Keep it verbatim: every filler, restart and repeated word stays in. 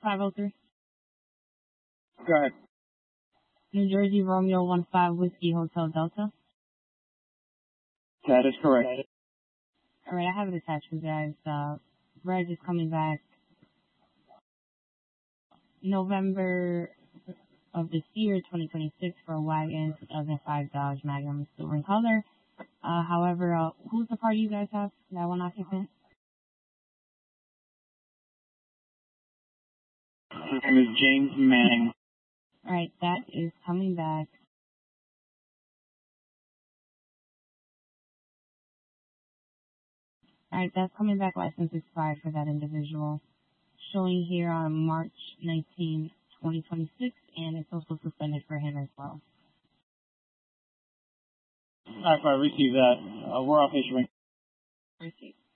five oh three. Go ahead. New Jersey Romeo one five Whiskey Hotel Delta. That is correct. All right, I have it attached for you guys. Uh, Reg is coming back November of this year, twenty twenty-six, for a wagon, two thousand five Dodge Magnum silver in color. Uh, however, uh, who's the party you guys have? That one occupant? His name is James Manning. All right, that is coming back. All right, that's coming back. License expired for that individual. Showing here on March nineteenth, twenty twenty-six, and it's also suspended for him as well. All right, I received that. Uh, we're off issuing. Receipt.